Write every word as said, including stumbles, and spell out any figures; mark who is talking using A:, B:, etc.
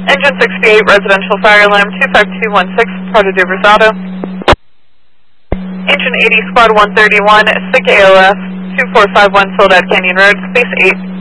A: Engine sixty-eight, residential fire alarm, two five two one six, Prado de Rosado. Engine eighty, squad one thirty-one, S I C A O F, two four five one, Soledad Canyon Road, space eight.